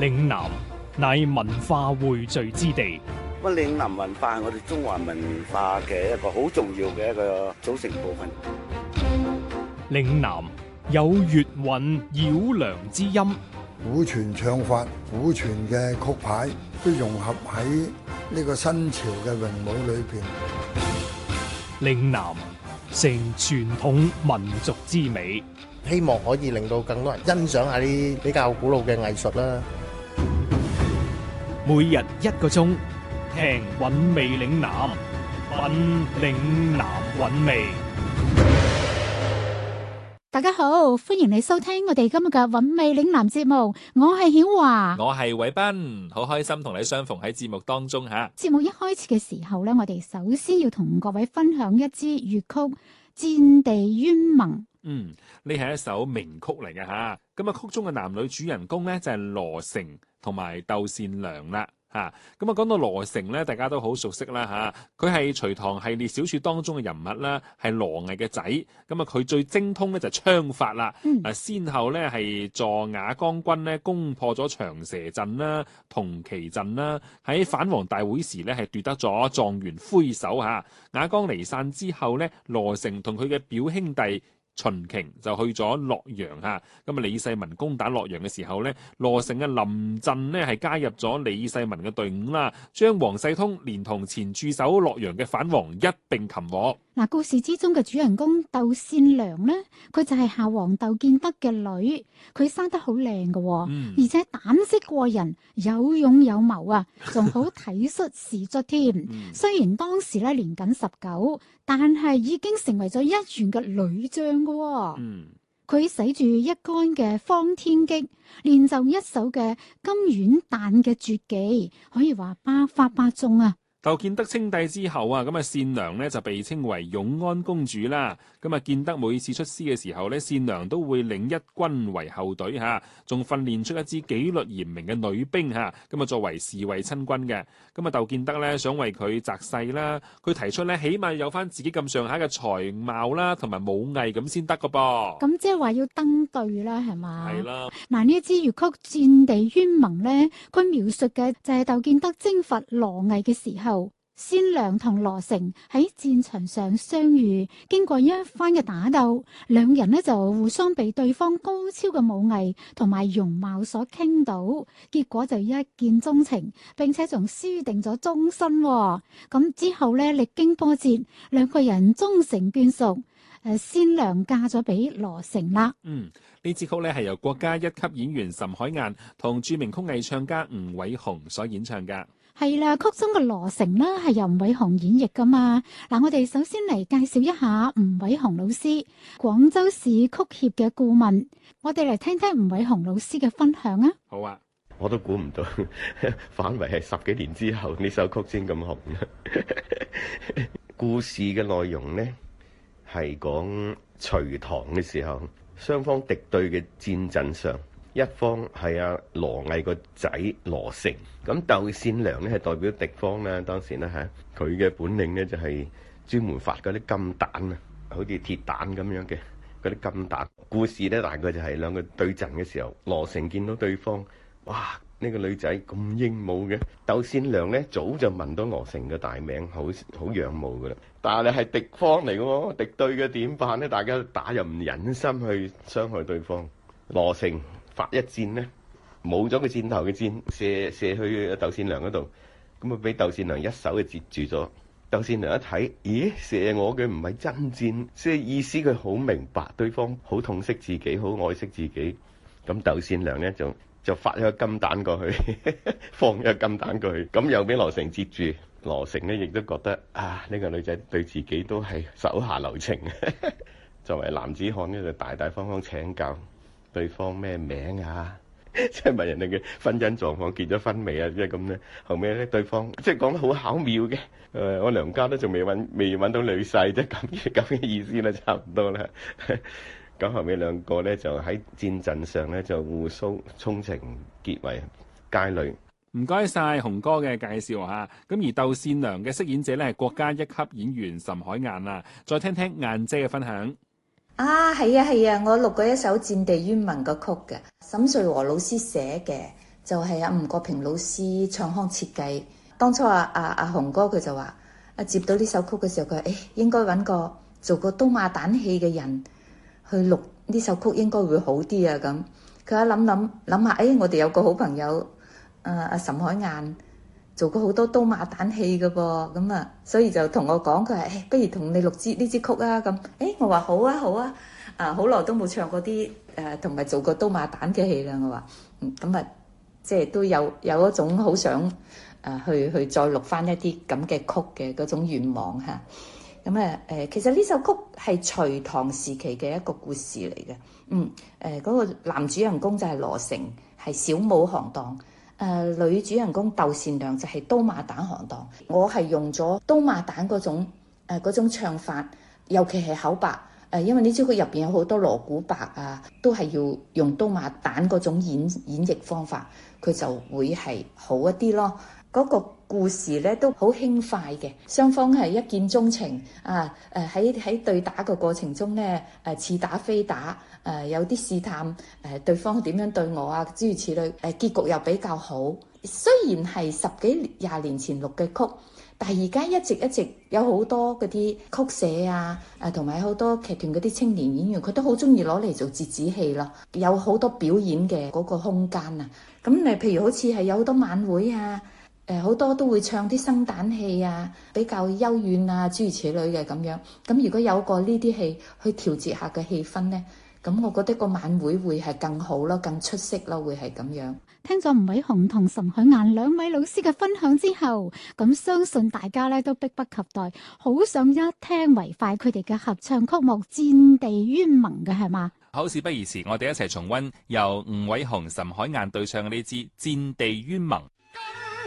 嶺南乃文化匯聚之地。 咁嶺南文化係我哋中華文化嘅一個好重要嘅一個組成部分。 嶺南有粵韻繞梁之音， 古傳唱法、古傳嘅曲牌都融合喺呢個新潮嘅詠舞裏邊。 嶺南成傳統民族之美， 希望可以令到更多人欣賞下啲比較古老嘅藝術啦。 每日1個鐘，聽韻味嶺南，品嶺南韻味。 大家好，歡迎你收聽我哋今日嘅韻味嶺南節目，我係曉華， 我係偉斌，好開心同你相逢喺節目當中吓。 節目一開始嘅時候呢，我哋首先要同各位分享一支粵曲《戰地冤盟》。 呢係一首名曲嚟嘅吓。咁啊，曲中嘅男女主人公呢，就係羅成同埋竇善良啦。咁講到羅成咧，大家都好熟悉啦嚇。佢係隋唐系列小說當中嘅人物啦，係羅毅嘅仔。咁啊，佢最精通咧就槍法啦。先後咧係助瓦崗軍咧攻破咗長蛇陣啦、銅旗陣啦。喺反王大會時咧係奪得咗狀元魁首嚇。瓦崗離散之後咧，羅成同佢嘅表兄弟秦瓊就去咗洛陽嚇，咁啊李世民攻打洛陽嘅時候咧，羅成嘅臨陣咧係加入咗李世民嘅隊伍啦，將王世通連同前駐守洛陽嘅反王一並擒獲。 嗱，故事之中嘅主人公竇善良咧，佢就係夏王竇建德嘅女，佢生得好靚嘅，而且膽識過人，有勇有謀啊，仲好體恤士卒添。雖然當時咧年僅19，但係已經成為咗一員嘅女將嘅。佢使住一杆嘅方天戟，練就一手嘅金丸彈嘅絕技，可以話百發百中啊！ 竇建德稱帝之後啊，咁啊善良咧就被稱為永安公主啦。咁啊建德每次出師嘅時候咧，善良都會領一軍為後隊嚇，仲訓練出一支紀律嚴明嘅女兵嚇，咁啊作為侍衛親軍嘅。咁啊竇建德咧想為佢擇婿啦，佢提出咧起碼有翻自己咁上下嘅才貌啦，同埋武藝咁先得㗎噃。 咁即係話要登對啦，係嘛？ 係啦。 嗱，呢一支粵曲《戰地冤盟》咧，佢描述嘅就係竇建德征伐羅毅嘅時候，善良同羅成喺戰場上相遇，經過一番嘅打鬥，兩人呢就互相被對方高超嘅武藝同埋容貌所傾倒，結果就一見鍾情，並且仲輸定咗終身。咁之後呢，歷經波折，兩個人終成眷屬。善良嫁咗俾羅成啦。 呢支曲咧係由國家一級演員岑海晏同著名曲藝唱家吳偉雄所演唱噶。 係啦，曲中嘅羅成呢係由吳偉雄演繹噶嘛。嗱，我哋首先嚟介紹一下吳偉雄老師，廣州市曲協嘅顧問。我哋嚟聽聽吳偉雄老師嘅分享啊。 好啊， 我都估唔到，反為係10幾年之後呢首曲先咁紅。故事嘅內容呢，係講隋唐嘅時候，雙方敵對嘅戰陣上，一方係阿羅毅個仔羅成，咁竇善良呢係代表敵方啦。當時呢嚇，佢嘅本領呢就係專門發嗰啲金彈啊，好似鐵彈咁樣嘅嗰啲金彈。故事呢大概就係兩個對陣嘅時候，羅成見到對方，哇！呢個女仔咁英武嘅，竇善良呢早就聞到羅成嘅大名，好仰慕噶啦。但係係敵方嚟嘅喎，敵對嘅點辦呢？大家打又唔忍心去傷害對方。羅成發一箭呢，冇咗個箭頭嘅箭，射去竇善良嗰度，咁啊俾竇善良一手就截住咗。竇善良一睇，咦，射我嘅唔係真箭，即係意思佢好明白對方好痛惜自己，好愛惜自己。咁竇善良呢就發咗個金彈過去，放咗個金彈過去，咁又俾羅成截住。羅成呢亦都覺得呢個女仔對自己都係手下留情。作為男子漢呢，就大大方方請教對方咩名啊，即係問人哋嘅婚姻狀況，結咗婚未啊，即係咁咧。後尾咧，對方即係講得好巧妙嘅。我娘家都仲未揾到女婿，即係咁嘅意思啦，差唔多啦。咁後尾兩個咧就喺戰陣上咧就互訴衷情，結為佳侶。 唔該晒洪哥嘅介紹嚇。咁而竇善良嘅飾演者咧係國家一級演員岑海晏啊。再聽聽晏姐嘅分享。 係啊，我錄過一首《戰地冤盟》嘅曲嘅，沈瑞和老師寫嘅。 就係阿吳國平老師唱腔設計。當初阿雄哥佢就話，接到呢首曲嘅時候，佢話應該揾個做過刀馬旦戲嘅人去錄呢首曲，應該會好啲啊咁。佢一諗下，我哋有個好朋友阿岑海晏做過好多刀馬旦戲嘅噃，咁啊，所以就同我講，佢話不如同你錄呢支曲啊咁。我話好啊，好耐都冇唱過啲同埋做過刀馬旦嘅戲啦。我話咁啊，即係都有一種好想去再錄翻一啲咁嘅曲嘅嗰種願望嚇。咁其實呢首曲係隋唐時期嘅一個故事嚟嘅。嗰個男主人公就係羅成，係小武行當。女主人公竇善良就係刀馬旦行當。我係用咗刀馬旦嗰種唱法，尤其係口白。因為呢支曲入邊有好多鑼鼓白啊，都係要用刀馬旦嗰種演繹方法，佢就會係好一啲咯。嗰個故事咧都好輕快嘅，雙方係一見鐘情啊！喺對打嘅過程中咧，似打非打，有啲試探對方點樣對我啊，諸如此類。結局又比較好。雖然係10幾20年前錄嘅曲，但係而家一直有好多嗰啲曲社啊，同埋好多劇團嗰啲青年演員，佢都好中意攞嚟做折子戲咯，有好多表演嘅嗰個空間啊。咁譬如好似係有好多晚會啊。好多都會唱啲生旦戲啊，比較幽怨啊，諸如此類嘅咁樣。咁如果有個呢啲戲去調節下嘅氣氛呢，咁我覺得個晚會會係更好咯，更出色咯，會係咁樣。 聽咗吳偉雄同岑海晏兩位老師嘅分享之後，咁相信大家咧都迫不及待，好想一聽為快佢哋嘅合唱曲目《戰地冤盟》嘅係嘛？ 好，事不宜遲，我哋一齊重溫由吳偉雄、岑海晏對唱嘅呢支《戰地冤盟》。